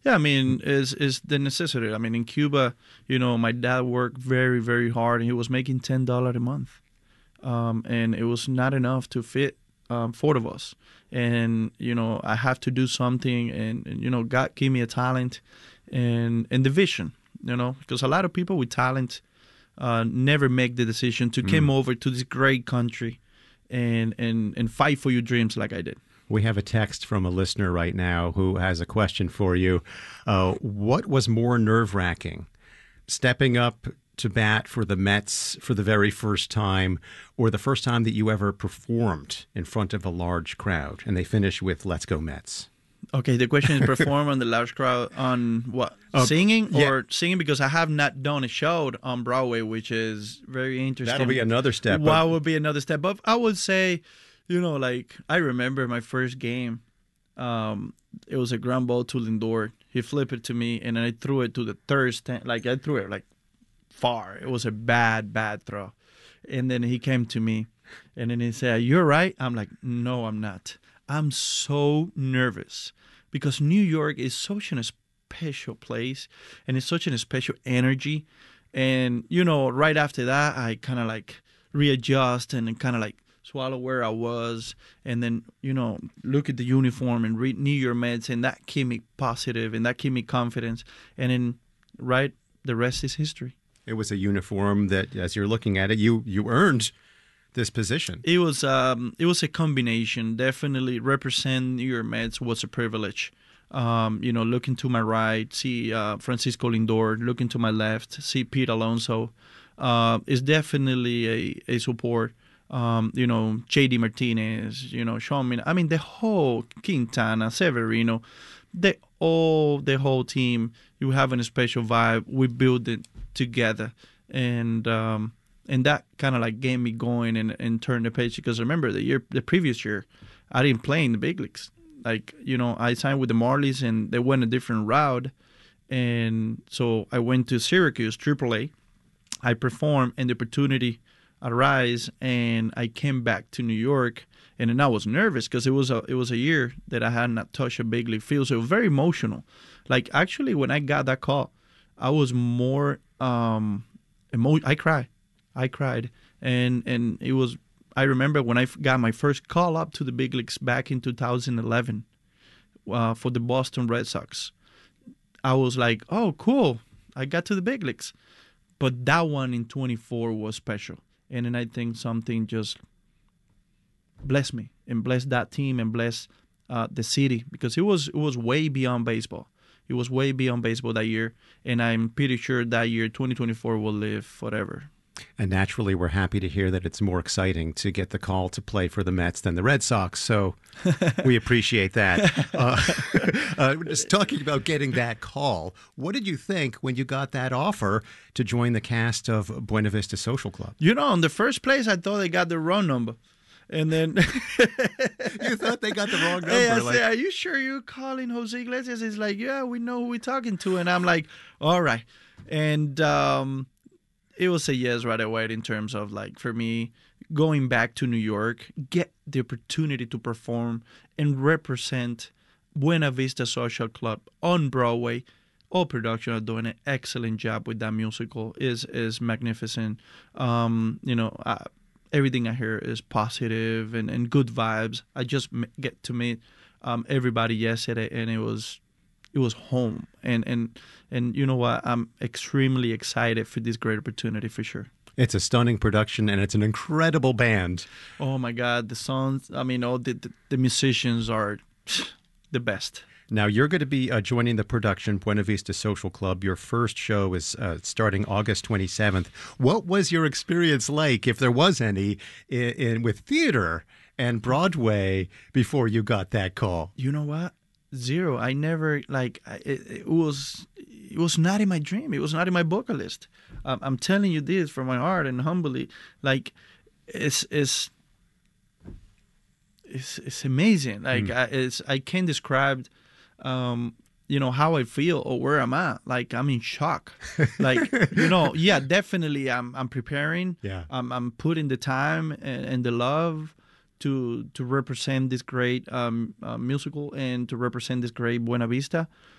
Yeah, I mean, is the necessity. I mean, in Cuba, my dad worked very, very hard, and he was making $10 a month, and it was not enough to fit four of us. And I have to do something, and God gave me a talent and the vision. Because a lot of people with talent never make the decision to come over to this great country and fight for your dreams like I did. We have a text from a listener right now who has a question for you. What was more nerve-wracking, stepping up to bat for the Mets for the very first time, or the first time that you ever performed in front of a large crowd? And they finish with "Let's Go Mets." Okay, the question is perform on the large crowd on what? Singing or singing? Because I have not done a show on Broadway, which is very interesting. That'll be another step. What would be another step? But I would say, I remember my first game. It was a ground ball to Lindor. He flipped it to me, and I threw it to the third stand. I threw it far. It was a bad throw. And then he came to me, and then he said, "You're right." I'm like, "No, I'm not. I'm so nervous because New York is such a special place, and it's such a special energy." And, right after that, I kind of readjust and kind of swallow where I was, and then, look at the uniform and read New York Mets, and that gave me positive, and that gave me confidence. And then, the rest is history. It was a uniform that, as you're looking at it, you earned this position. It was a combination. Definitely represent New York Mets was a privilege. Looking to my right, see Francisco Lindor. Looking to my left, see Pete Alonso. Is definitely a support. J.D. Martinez, Sean Miller. I mean, the whole Quintana, Severino, the whole team. You having a special vibe. We build it together, and that kind of gave me going and turned the page. Because remember the previous year, I didn't play in the big leagues. I signed with the Marlins, and they went a different route, and so I went to Syracuse, AAA. I performed, and the opportunity arise, and I came back to New York, and then I was nervous because it was a year that I had not touched a big league field, so it was very emotional. Actually, when I got that call, I was more I cried, and it was. I remember when I got my first call up to the big leagues back in 2011 for the Boston Red Sox. I was like, "Oh, cool! I got to the big leagues." But that one in 24 was special. And then I think something just blessed me and blessed that team and blessed the city, because it was way beyond baseball. It was way beyond baseball that year, and I'm pretty sure that year, 2024, will live forever. And naturally, we're happy to hear that it's more exciting to get the call to play for the Mets than the Red Sox. So we appreciate that. Just talking about getting that call, what did you think when you got that offer to join the cast of Buena Vista Social Club? In the first place, I thought they got the wrong number. And then you thought they got the wrong number. Hey, I said, "Are you sure you're calling Jose Iglesias?" He's like, "Yeah, we know who we're talking to." And I'm like, "All right." And it was a yes right away in terms of for me going back to New York, get the opportunity to perform and represent Buena Vista Social Club on Broadway. All production are doing an excellent job with that musical. Is magnificent. Everything I hear is positive and good vibes. I just get to meet everybody yesterday, and it was home. And you know what? I'm extremely excited for this great opportunity for sure. It's a stunning production, and it's an incredible band. Oh my God, the songs! I mean, all the musicians are the best. Now, you're going to be joining the production, Buena Vista Social Club. Your first show is starting August 27th. What was your experience like, if there was any, with theater and Broadway before you got that call? You know what? Zero. I never, it was not in my dream. It was not in my bucket list. I'm telling you this from my heart and humbly. It's amazing. I can't describe how I feel or where I'm at. I'm in shock. Yeah, definitely I'm preparing. Yeah. I'm putting the time and the love to represent this great musical and to represent this great Buena Vista.